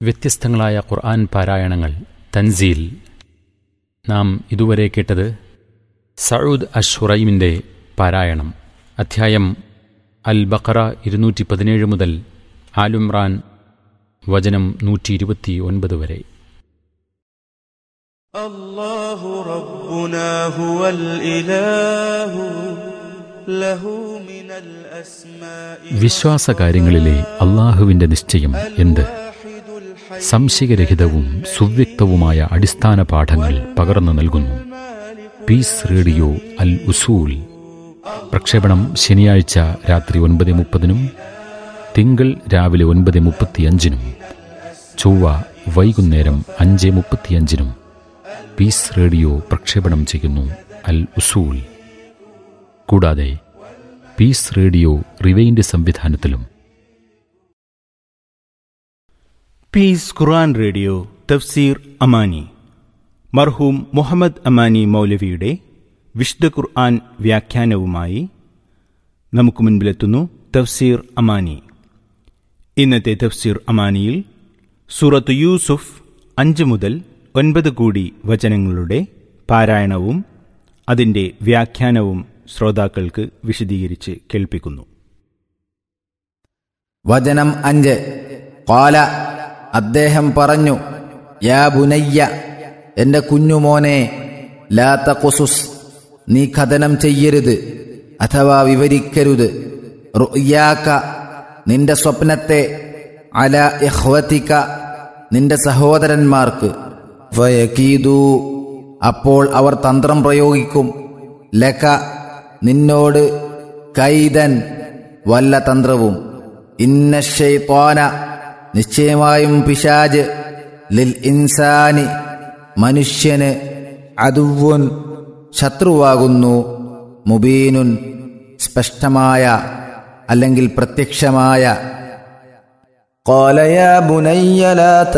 വ്യത്യസ്തങ്ങളായ ഖുർആൻ പാരായണങ്ങൾ തൻസീൽ. നാം ഇതുവരെ കേട്ടത് സഊദ് അഷ്ഹുറൈമിൻ്റെ പാരായണം. അധ്യായം അൽ ബഖറ 217 മുതൽ ആലുംറാൻ വചനം 129 വരെ. അല്ലാഹു റബ്ബുനാ ഹുവൽ ഇലാഹു ലഹു മിനൽ അസ്മാഇ. വിശ്വാസകാര്യങ്ങളിലെ അല്ലാഹുവിൻ്റെ നിശ്ചയം എന്ത്? സംശയരഹിതവും സുവ്യക്തവുമായ അടിസ്ഥാന പാഠങ്ങൾ പകർന്നു നൽകുന്നു പീസ് റേഡിയോ അൽ ഉസൂൽ. പ്രക്ഷേപണം ശനിയാഴ്ച രാത്രി 9:30, തിങ്കൾ രാവിലെ 9:35, ചൊവ്വ വൈകുന്നേരം 5:35 പീസ് റേഡിയോ പ്രക്ഷേപണം ചെയ്യുന്നു അൽ ഉസൂൽ. കൂടാതെ പീസ് റേഡിയോ റിവൈൻഡ് സംവിധാനത്തിലും. പീസ് ഖുർആൻ റേഡിയോ തഫ്സീർ അമാനി. മർഹൂം മുഹമ്മദ് അമാനി മൗലവിയുടെ വിശുദ്ധ ഖുർആൻ വ്യാഖ്യാനവുമായി നമുക്ക് മുൻപിലെത്തുന്നു തഫ്സീർ അമാനി. ഇന്നത്തെ തഫ്സീർ അമാനിയിൽ സൂറത്ത് യൂസുഫ് 5 മുതൽ 9 കൂടി വചനങ്ങളുടെ പാരായണവും അതിൻ്റെ വ്യാഖ്യാനവും ശ്രോതാക്കൾക്ക് വിശദീകരിച്ച് കേൾപ്പിക്കുന്നു. വചനം 5. ഖാല, അദ്ദേഹം പറഞ്ഞു, യാ ബുനയ്യ, എന്റെ കുഞ്ഞുമോനെ, ലാ തഖുസുസ്, നീ കഥനം ചെയ്യരുത് അഥവാ വിവരിക്കരുത്, റുയാക, നിന്റെ സ്വപ്നത്തെ, അല ഇഖ്വതിക, നിന്റെ സഹോദരന്മാർക്ക്, ഫയകീദു, അപ്പോൾ അവർ തന്ത്രം പ്രയോഗിക്കും, ലക, നിന്നോട്, കൈദൻ, വല്ല തന്ത്രവും, ഇന്ന ശൈത്വാന, നിശ്ചയമായും പിശാച്, ലിൽ ഇൻസാനി, മനുഷ്യന്, അദുവ്വുൻ, ശത്രുവാകുന്നു, മുബീനുൻ, സ്പഷ്ടമായ അല്ലെങ്കിൽ പ്രത്യക്ഷമായ. ഖാല യാ ബുനയ്യ ലാ